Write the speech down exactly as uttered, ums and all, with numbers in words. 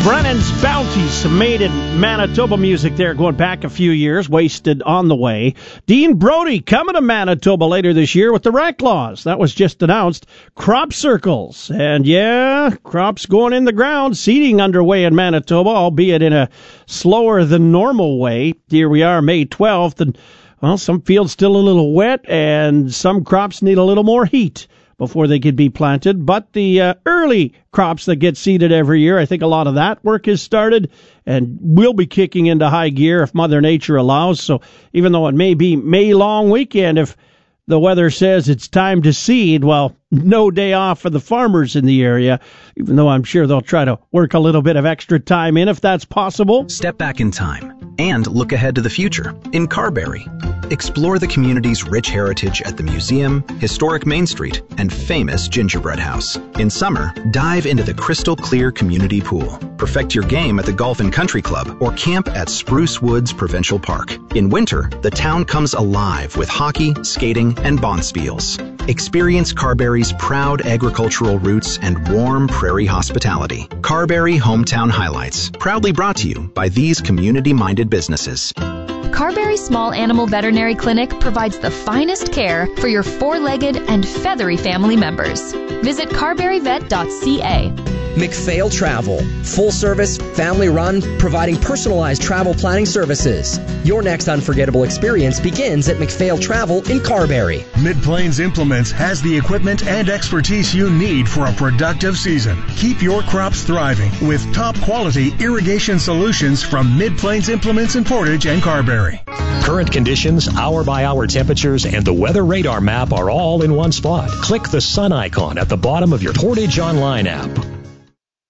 Brennan's Bounty, some made in Manitoba music there going back a few years, Wasted on the Way. Dean Brody coming to Manitoba later this year with the Raclaws. That was just announced. Crop circles. And yeah, crops going in the ground, seeding underway in Manitoba, albeit in a slower than normal way. Here we are, May twelfth, and well, some fields still a little wet, and some crops need a little more heat before they could be planted. But the uh, early crops that get seeded every year, I think a lot of that work has started and will be kicking into high gear if Mother Nature allows. So even though it may be May long weekend, if the weather says it's time to seed, well, no day off for the farmers in the area, even though I'm sure they'll try to work a little bit of extra time in if that's possible. Step back in time and look ahead to the future in Carberry. Explore the community's rich heritage at the museum, historic Main Street, and famous Gingerbread House. In summer, dive into the crystal clear community pool. Perfect your game at the Golf and Country Club or camp at Spruce Woods Provincial Park. In winter, the town comes alive with hockey, skating, and bonspiels. Experience Carberry's proud agricultural roots and warm prairie hospitality. Carberry Hometown Highlights, proudly brought to you by these community-minded businesses. Carberry Small Animal Veterinary Clinic provides the finest care for your four-legged and feathery family members. Visit carberry vet dot c a. McPhail Travel, full-service, family-run, providing personalized travel planning services. Your next unforgettable experience begins at McPhail Travel in Carberry. Mid-Plains Implements has the equipment and expertise you need for a productive season. Keep your crops thriving with top-quality irrigation solutions from Mid-Plains Implements in Portage and Carberry. Current conditions, hour-by-hour temperatures, and the weather radar map are all in one spot. Click the sun icon at the bottom of your Portage Online app